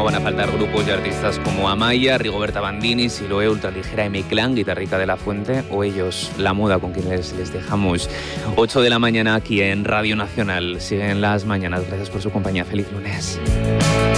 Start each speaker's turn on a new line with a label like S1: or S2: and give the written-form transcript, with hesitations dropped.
S1: van a faltar grupos y artistas como Amaya, Rigoberta Bandini, Siloé, Ultraligera, M-Clan, Guitarrita de la Fuente o ellos, La Muda, con quienes les dejamos. 8 de la mañana aquí en Radio Nacional. Siguen las mañanas. Gracias por su compañía. Feliz lunes.